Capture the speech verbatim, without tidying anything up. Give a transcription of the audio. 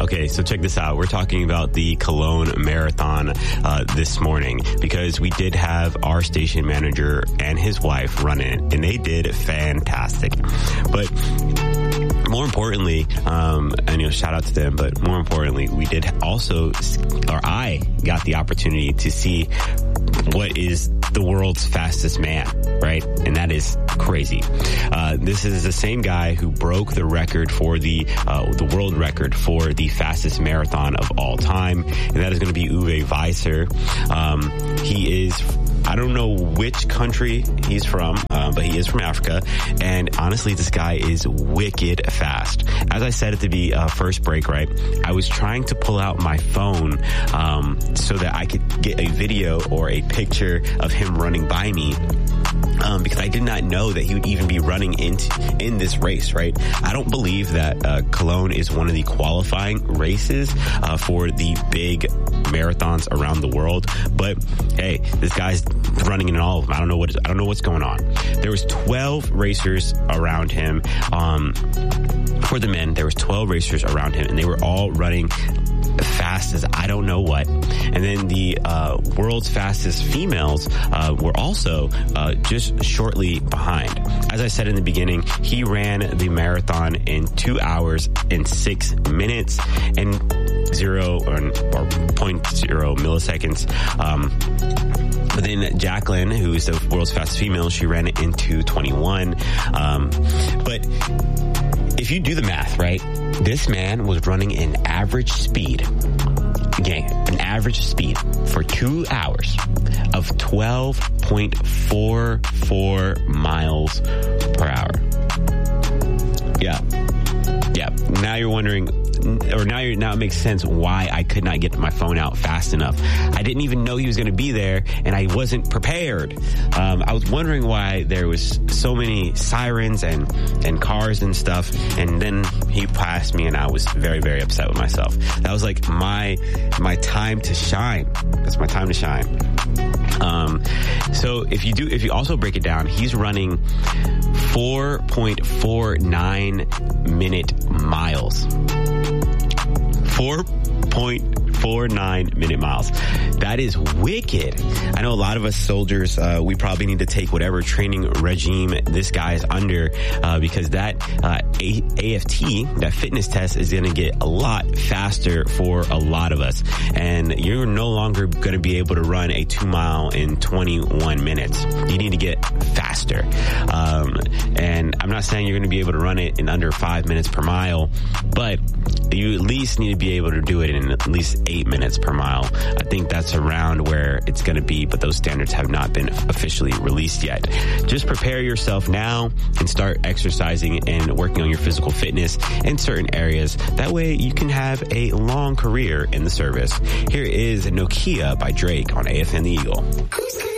okay, so check this out. We're talking about the Cologne Marathon uh, this morning because we did have our station manager and his wife run it, and they did fantastic. But more importantly, um, and you know, shout out to them, but more importantly, we did also, or I got the opportunity to see what is the world's fastest man, right? And that is crazy. Uh, this is the same guy who broke the record for the, uh, the world record for the fastest marathon of all time. And that is going to be Uwe Weiser. Um, he is, I don't know which country he's from, uh, but he is from Africa. And honestly, this guy is wicked fast. As I said at the uh, first break, right, I was trying to pull out my phone um, so that I could get a video or a picture of him running by me. Um, because I did not know that he would even be running into in this race, right? I don't believe that uh, Cologne is one of the qualifying races uh, for the big marathons around the world. But hey, this guy's running in all of them. I don't know what I don't know what's going on. There was twelve racers around him. Um, for the men, there was twelve racers around him, and they were all running fast as I don't know what. And then the uh, world's fastest females uh, were also uh, just shortly behind. As I said in the beginning, he ran the marathon in two hours and six minutes and zero or, or point zero milliseconds. Um, But then Jacqueline, who is the world's fastest female, she ran it in two twenty-one. Um, but if you do the math, right, this man was running an average speed, again, an average speed for two hours of twelve point four four miles per hour. Yeah. Yeah. Now you're wondering, or now you're, now it makes sense why I could not get my phone out fast enough. I didn't even know he was going to be there, and I wasn't prepared. Um, I was wondering why there was so many sirens and, and cars and stuff, and then he passed me, and I was very, very upset with myself. That was like my, my time to shine. That's my time to shine. Um, so if you do, if you also break it down, he's running four point four nine minute miles. four point four nine minute miles. That is wicked. I know a lot of us soldiers, uh, we probably need to take whatever training regime this guy is under, uh, because that uh, A- AFT, that fitness test, is going to get a lot faster for a lot of us. And you're no longer going to be able to run a two mile in twenty-one minutes. You need to get faster. Um, and I'm not saying you're going to be able to run it in under five minutes per mile, but you at least need to be able to do it in at least eight minutes per mile. I think that's around where it's going to be, but those standards have not been officially released yet. Just prepare yourself now and start exercising and working on your physical fitness in certain areas. That way you can have a long career in the service. Here is Nokia by Drake on A F N The Eagle.